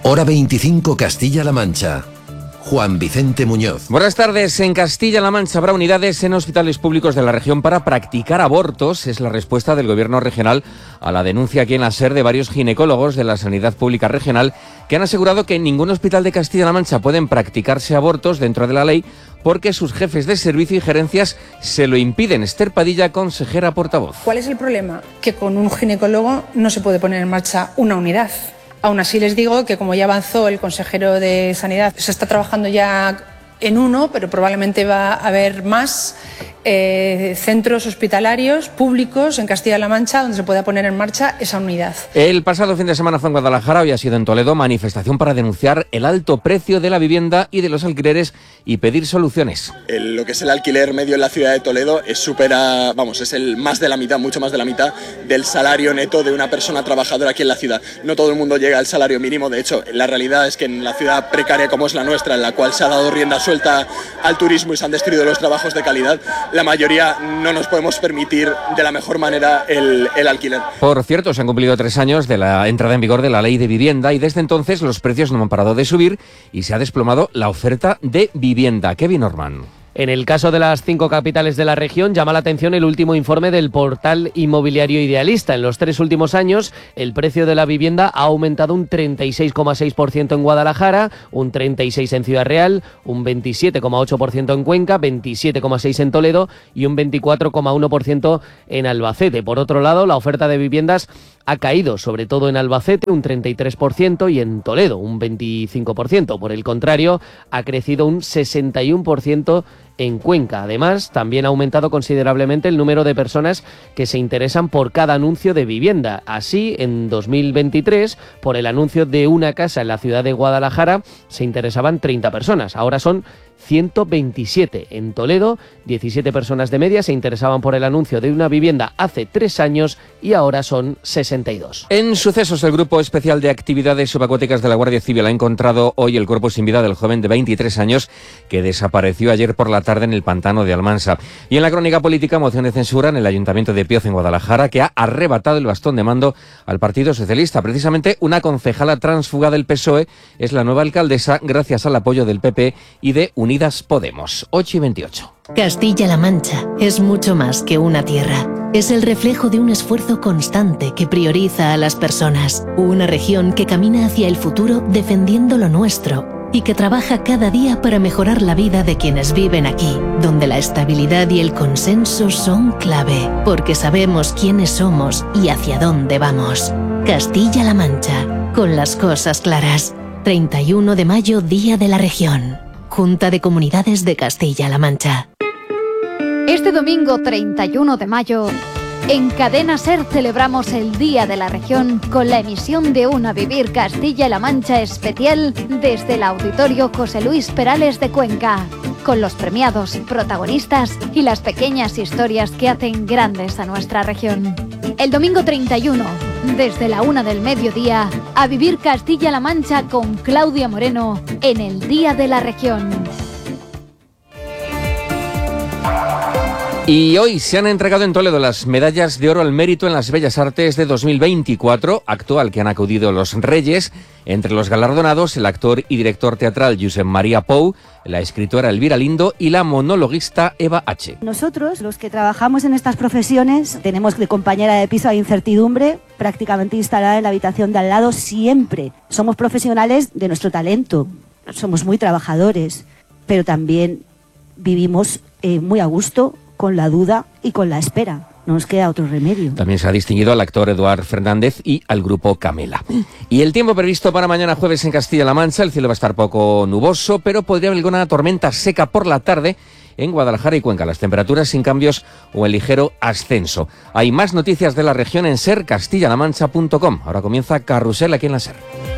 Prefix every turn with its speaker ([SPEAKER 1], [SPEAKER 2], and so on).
[SPEAKER 1] Hora 25 Castilla-La Mancha. Juan Vicente Muñoz.
[SPEAKER 2] Buenas tardes. En Castilla-La Mancha habrá unidades en hospitales públicos de la región para practicar abortos. Es la respuesta del Gobierno regional a la denuncia aquí en la SER de varios ginecólogos de la Sanidad Pública Regional que han asegurado que en ningún hospital de Castilla-La Mancha pueden practicarse abortos dentro de la ley porque sus jefes de servicio y gerencias se lo impiden. Esther Padilla, consejera portavoz.
[SPEAKER 3] ¿Cuál es el problema? Que con un ginecólogo no se puede poner en marcha una unidad. Aún así les digo que, como ya avanzó el consejero de Sanidad, se está trabajando ya en uno, pero probablemente va a haber más centros hospitalarios públicos en Castilla-La Mancha donde se pueda poner en marcha esa unidad.
[SPEAKER 2] El pasado fin de semana fue en Guadalajara, hoy ha sido en Toledo, manifestación para denunciar el alto precio de la vivienda y de los alquileres y pedir soluciones.
[SPEAKER 4] Lo que es el alquiler medio en la ciudad de Toledo es más de la mitad, mucho más de la mitad del salario neto de una persona trabajadora aquí en la ciudad. No todo el mundo llega al salario mínimo, de hecho, la realidad es que en la ciudad precaria como es la nuestra, en la cual se ha dado rienda suelta al turismo y se han destruido los trabajos de calidad, la mayoría no nos podemos permitir de la mejor manera el alquiler.
[SPEAKER 2] Por cierto, se han cumplido 3 años de la entrada en vigor de la ley de vivienda y desde entonces los precios no han parado de subir y se ha desplomado la oferta de vivienda. Kevin Orman.
[SPEAKER 5] En el caso de las 5 capitales de la región, llama la atención el último informe del portal inmobiliario Idealista. En los 3 últimos años, el precio de la vivienda ha aumentado un 36,6% en Guadalajara, un 36% en Ciudad Real, un 27,8% en Cuenca, 27,6% en Toledo y un 24,1% en Albacete. Por otro lado, la oferta de viviendas ha caído, sobre todo en Albacete, un 33% y en Toledo, un 25%. Por el contrario, ha crecido un 61% en Cuenca. Además, también ha aumentado considerablemente el número de personas que se interesan por cada anuncio de vivienda. Así, en 2023, por el anuncio de una casa en la ciudad de Guadalajara, se interesaban 30 personas. Ahora son 127. En Toledo, 17 personas de media se interesaban por el anuncio de una vivienda hace 3 años y ahora son 62.
[SPEAKER 2] En sucesos, el Grupo Especial de Actividades Subacuáticas de la Guardia Civil ha encontrado hoy el cuerpo sin vida del joven de 23 años que desapareció ayer por la tarde en el pantano de Almansa. Y en la crónica política, moción de censura en el Ayuntamiento de Pioz, en Guadalajara, que ha arrebatado el bastón de mando al Partido Socialista. Precisamente una concejala tránsfuga del PSOE es la nueva alcaldesa gracias al apoyo del PP y de Unidas Podemos. 8:28.
[SPEAKER 6] Castilla-La Mancha es mucho más que una tierra. Es el reflejo de un esfuerzo constante que prioriza a las personas. Una región que camina hacia el futuro defendiendo lo nuestro y que trabaja cada día para mejorar la vida de quienes viven aquí, donde la estabilidad y el consenso son clave, porque sabemos quiénes somos y hacia dónde vamos. Castilla-La Mancha, con las cosas claras. 31 de mayo, Día de la Región. Junta de Comunidades de Castilla-La Mancha.
[SPEAKER 7] Este domingo 31 de mayo, en Cadena SER celebramos el Día de la Región con la emisión de un A Vivir Castilla-La Mancha especial desde el Auditorio José Luis Perales de Cuenca, con los premiados, protagonistas y las pequeñas historias que hacen grandes a nuestra región. El domingo 31, desde la 1 del mediodía, A Vivir Castilla-La Mancha con Claudia Moreno en el Día de la Región.
[SPEAKER 2] Y hoy se han entregado en Toledo las medallas de oro al mérito en las Bellas Artes de 2024, acto al que han acudido los Reyes. Entre los galardonados, el actor y director teatral Josep María Pou, la escritora Elvira Lindo y la monologuista Eva H.
[SPEAKER 8] Nosotros, los que trabajamos en estas profesiones, tenemos de compañera de piso a incertidumbre, prácticamente instalada en la habitación de al lado siempre. Somos profesionales de nuestro talento, somos muy trabajadores, pero también vivimos muy a gusto con la duda y con la espera. No nos queda otro remedio.
[SPEAKER 2] También se ha distinguido al actor Eduard Fernández y al grupo Camela. Y el tiempo previsto para mañana jueves en Castilla-La Mancha, el cielo va a estar poco nuboso, pero podría haber alguna tormenta seca por la tarde en Guadalajara y Cuenca. Las temperaturas sin cambios o en ligero ascenso. Hay más noticias de la región en sercastillalamancha.com. Ahora comienza Carrusel aquí en la SER.